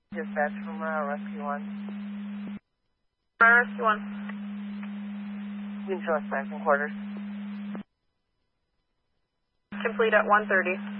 Dispatch from Rescue 1. Rescue 1. You can show us back in quarters. Complete at 1:30.